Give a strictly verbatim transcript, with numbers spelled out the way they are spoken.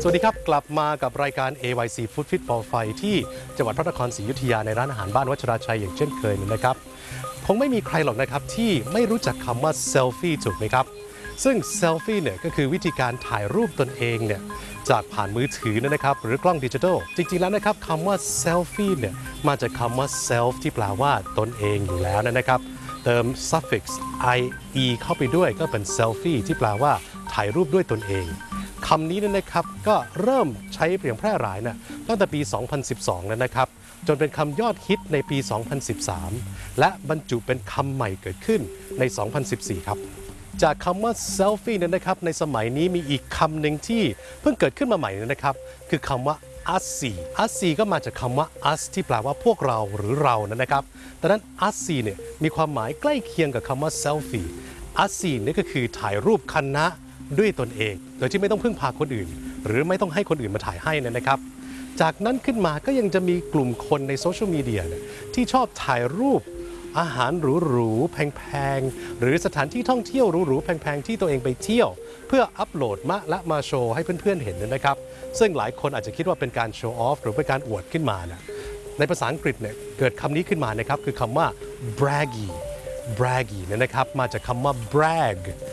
สวัสดีครับกลับมากับรายการ เอ วาย ซี Food Fit for Fight ที่จังหวัดพระนครศรีอยุธยาในร้านอาหารบ้านวัชราชัยอย่างเช่นเคยนะครับคงไม่มีใครหรอกนะครับที่ไม่รู้จักคำว่าเซลฟี่ถูกไหมครับซึ่งเซลฟี่เนี่ยก็คือวิธีการถ่ายรูปตนเองเนี่ยจากผ่านมือถือนะครับหรือกล้องดิจิทัลจริงๆแล้วนะครับคำว่าเซลฟี่เนี่ยมาจากคำว่า self ที่แปลว่าตนเองอยู่แล้วนะครับเติม suffix ie เข้าไปด้วยก็เป็น selfie ที่แปลว่าถ่ายรูปด้วยตนเองคำนี้นะครับก็เริ่มใช้เปลี่ยนแพร่หลายนะตั้งแต่ปี สองพันสิบสอง แล้วนะครับจนเป็นคำยอดฮิตในปี สองพันสิบสาม และบรรจุเป็นคำใหม่เกิดขึ้นใน สองพันสิบสี่ ครับจากคำว่า selfie นั้นนะครับในสมัยนี้มีอีกคำหนึ่งที่เพิ่งเกิดขึ้นมาใหม่นะครับคือคำว่า usy usy ก็มาจากคำว่า us ที่แปลว่าพวกเราหรือเรานะครับดังนั้น usy เนี่ยมีความหมายใกล้เคียงกับคำว่า selfie usy นี่ก็คือถ่ายรูปคณะด้วยตนเองโดยที่ไม่ต้องพึ่งพาคนอื่นหรือไม่ต้องให้คนอื่นมาถ่ายให้นะครับจากนั้นขึ้นมาก็ยังจะมีกลุ่มคนในโซเชียลมีเดียที่ชอบถ่ายรูปอาหารหรูๆแพงๆหรือสถานที่ท่องเที่ยวหรูๆแพงๆที่ตัวเองไปเที่ยวเพื่ออัปโหลดมาและมาโชว์ให้เพื่อนๆเห็นนะครับซึ่งหลายคนอาจจะคิดว่าเป็นการโชว์ออฟหรือเป็นการอวดขึ้นมานะในภาษาอังกฤษเนี่ยเกิดคำนี้ขึ้นมานะครับคือคำว่า braggy braggy เนี่ยนะครับมาจากคำว่า brag